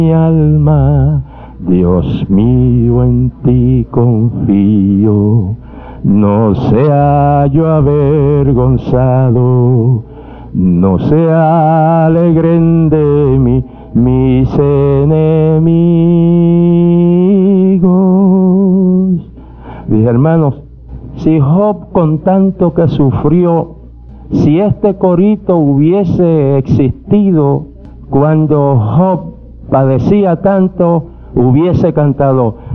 mi alma, Dios mío, en ti confío. No sea yo avergonzado, no se alegren de mí mis enemigos. Dije, hermanos, si Job con tanto que sufrió, si este corito hubiese existido cuando Job padecía tanto, hubiese cantado: